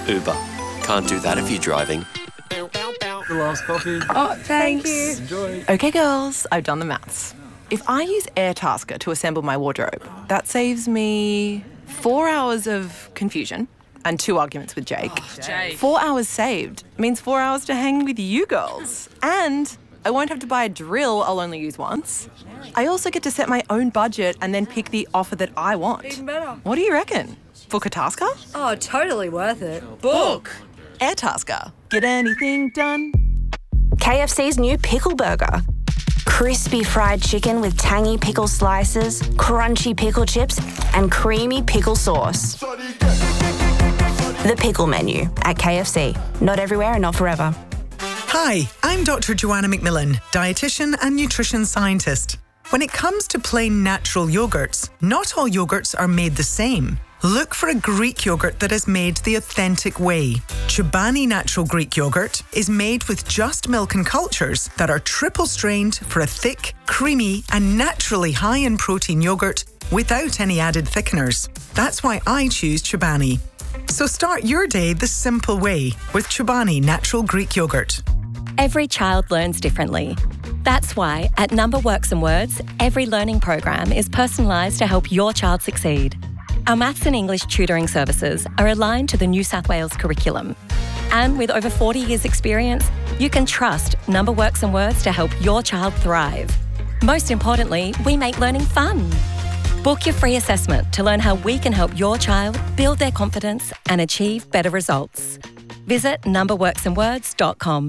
Uber. Can't do that if you're driving. The last coffee. Oh, thanks. Enjoy. Okay, girls, I've done the maths. If I use Airtasker to assemble my wardrobe, that saves me 4 hours of confusion and 2 arguments with Jake. Jake. 4 hours saved means 4 hours to hang with you girls. And I won't have to buy a drill I'll only use once. I also get to set my own budget and then pick the offer that I want. Even better. What do you reckon? Book a Tasker? Oh, totally worth it. Book! Airtasker. Get anything done? KFC's new Pickle Burger. Crispy fried chicken with tangy pickle slices, crunchy pickle chips, and creamy pickle sauce. The Pickle Menu at KFC. Not everywhere and not forever. Hi, I'm Dr. Joanna McMillan, dietitian and nutrition scientist. When it comes to plain natural yogurts, not all yogurts are made the same. Look for a Greek yogurt that is made the authentic way. Chobani Natural Greek Yogurt is made with just milk and cultures that are triple strained for a thick, creamy, and naturally high in protein yogurt without any added thickeners. That's why I choose Chobani. So start your day the simple way with Chobani Natural Greek Yogurt. Every child learns differently. That's why at Number Works and Words, every learning program is personalised to help your child succeed. Our maths and English tutoring services are aligned to the New South Wales curriculum. And with over 40 years' experience, you can trust Number Works and Words to help your child thrive. Most importantly, we make learning fun. Book your free assessment to learn how we can help your child build their confidence and achieve better results. Visit numberworksandwords.com.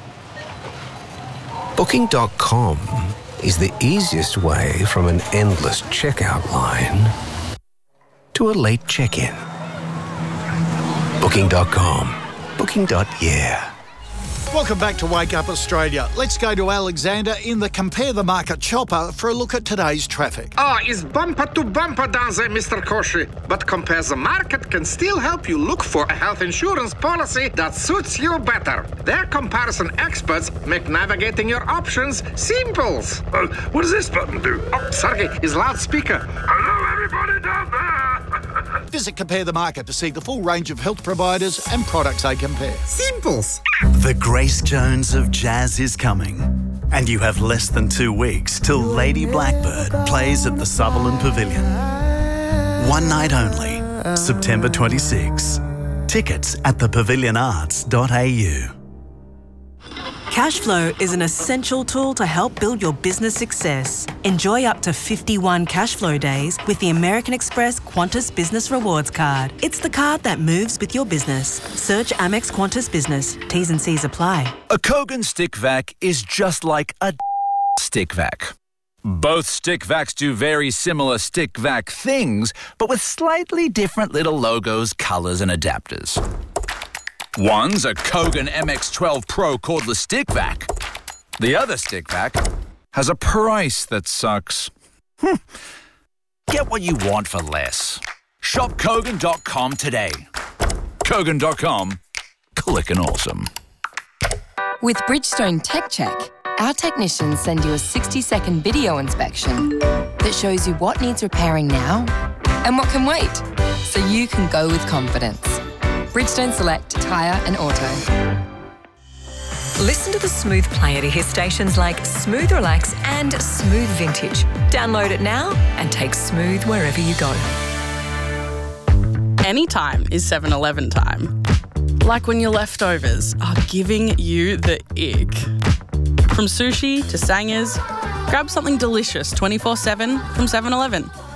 Booking.com is the easiest way from an endless checkout line to a late check-in. Booking.com. Booking.yeah. Welcome back to Wake Up Australia. Let's go to Alexander in the Compare the Market chopper for a look at today's traffic. It's bumper to bumper down there, Mr. Koshi. But Compare the Market can still help you look for a health insurance policy that suits you better. Their comparison experts make navigating your options simple. What does this button do? Oh, Sergey, is loudspeaker. Hello, everybody down there. Visit Compare the Market to see the full range of health providers and products they compare. Simples. The Grace Jones of jazz is coming, and you have less than 2 weeks till Lady Blackbird plays at the Sutherland Pavilion. One night only, September 26. Tickets at thepavilionarts.au. Cashflow is an essential tool to help build your business success. Enjoy up to 51 Cashflow days with the American Express Qantas Business Rewards Card. It's the card that moves with your business. Search Amex Qantas Business. T's and C's apply. A Kogan stick vac is just like a stick vac. Both stick vacs do very similar stick vac things, but with slightly different little logos, colours and adapters. One's a Kogan MX12 Pro cordless stick vac. The other stick vac has a price that sucks. Get what you want for less. Shop Kogan.com today. Kogan.com. Clickin' awesome. With Bridgestone Tech Check, our technicians send you a 60-second video inspection that shows you what needs repairing now and what can wait, so you can go with confidence. Bridgestone Select Tyre and Auto. Listen to the Smooth player to hear stations like Smooth Relax and Smooth Vintage. Download it now and take Smooth wherever you go. Anytime is 7-Eleven time. Like when your leftovers are giving you the ick. From sushi to sangers, grab something delicious 24/7 from 7-Eleven.